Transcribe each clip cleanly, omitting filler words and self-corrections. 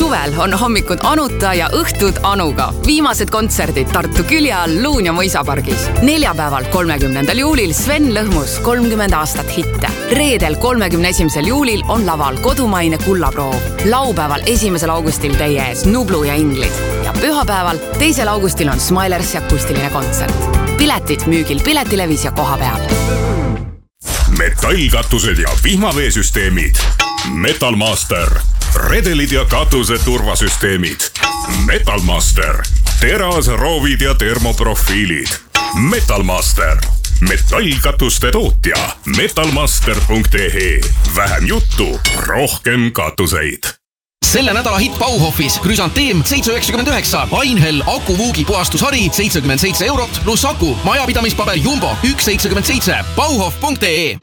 Suvel on hommikud Anuta ja õhtud Anuga. Viimased kontserdid Tartu Külje all Luun ja Mõisapargis. Neljapäeval 30. juulil Sven Lõhmus 30 aastat hitte. Reedel 31. juulil on laval kodumaine Kullaproov. Laupäeval 1. augustil teie ees Nublu ja Inglid. Ja pühapäeval 2. augustil on Smilers ja akustiline kontsert. Piletid müügil Piletilevis ja koha peal. Metallkatused ja vihmaveesüsteemid. Metalmaster. Redelid ja katuse turvasüsteemid. Metalmaster. Terasroovid ja termoprofiilid. Metalmaster. Metallkatuste tootja. Metalmaster.ee. Vähem juttu, rohkem katuseid. Selle nädala hitt Bauhofis Krüsanteem 7,99, Ainhell akuvuugi puhastushari 77 eurot pluss aku, majapidamispaber Jumbo 1,77, bauhof.ee.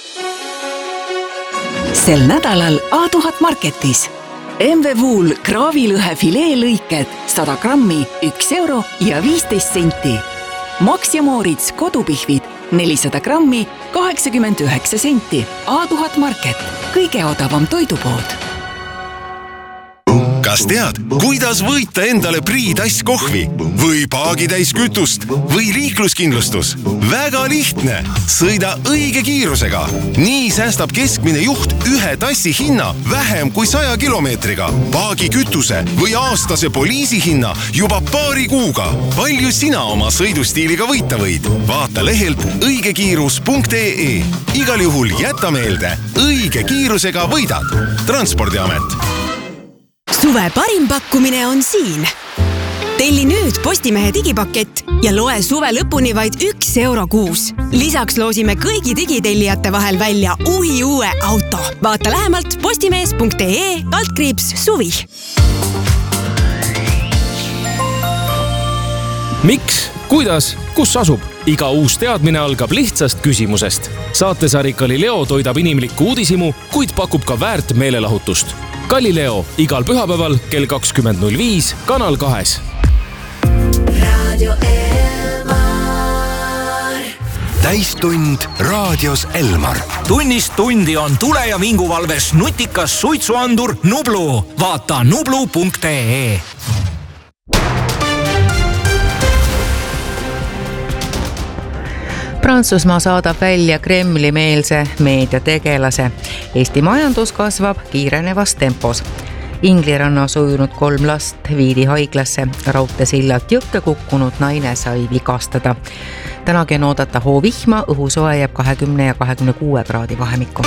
Sel nädalal A1000 Marketis. MV Wool kraavilõhe fileelõiked 100 grammi 1 euro ja 15 senti. Max ja Moritz kodupihvid 400 grammi 89 senti. A1000 Market, kõige odavam toidupood. Kas tead, kuidas võita endale Priidass kohvi või paagitäis kütust või liikluskindlustus? Väga lihtne. Sõida õige kiirusega. Nii säästab keskmine juht ühe tassi hinna vähem kui 100 kilomeetriga. Paagi kütuse või aastase poliisi hinna juba paari kuuga. Palju sina oma sõidustiiliga võita võid? Vaata lehelt õigekiirus.ee. Igal juhul jäta meelde, õige kiirusega võidad. Transpordiamet. Suve parim pakkumine on siin. Telli nüüd Postimehe digipakett ja loe suve lõpuni vaid 1 euro kuus. Lisaks loosime kõigi digitellijate vahel välja uue auto. Vaata lähemalt postimees.ee/suvi. Miks? Kuidas? Kus asub? Iga uus teadmine algab lihtsast küsimusest. Saatesari Galileo toidab inimlikku uudisimu, kuid pakub ka väärt meelelahutust. Galileo igal pühapäeval kell 20.05 Kanal 2. Radio Elmar. Täistund raadios Elmar. Tunnist tundi on tule- ja vinguvalves nutikas suitsuandur Nublu. Vaata nublu.ee. Prantsusmaa saadab välja Kremli-meelse meediategelase. Eesti majandus kasvab kiirenevas tempos. Inglirannas ujunud 3 last viidi haiglasse. Raudteesillalt jõkke kukkunud naine sai vigastada. Tänagi on oodata hoovihma, õhusoe jääb 20 ja 26 kraadi vahemikku.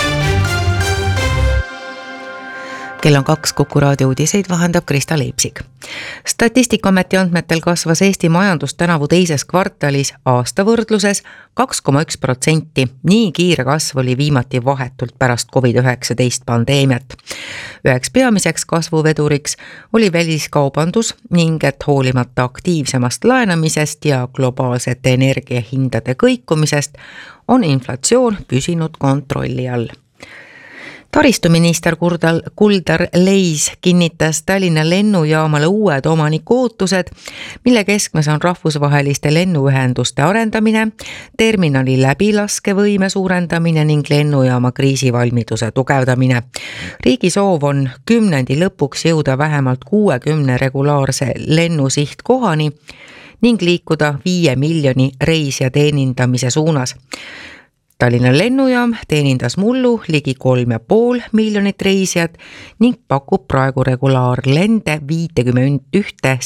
Kell on 2, Kuku raadio uudiseid vahendab Krista Leipsik. Statistikaameti andmetel kasvas Eesti majandus tänavu teises kvartalis aasta võrdluses 2,1%. Nii kiire kasv oli viimati vahetult pärast COVID-19 pandeemiat. Üheks peamiseks kasvuveduriks oli väliskaubandus ning et hoolimata aktiivsemast laenamisest ja globaalsete energiahindade kõikumisest on inflatsioon püsinud kontrolli all. Taristuminister Kuldar Leis kinnitas Tallinna lennujaamale uued omaniku ootused, mille keskmes on rahvusvaheliste lennuühenduste arendamine, terminali läbilaskevõime suurendamine ning lennujaama kriisivalmiduse tugevdamine. Riigi soov on 10. lõpuks jõuda vähemalt 60 regulaarse lennusihtkohani ning liikuda 5 miljoni reisija teenindamise suunas. Tallinna lennujaam teenindas mullu ligi 3,5 miljonit reisijat ning pakub praegu regulaarlende 51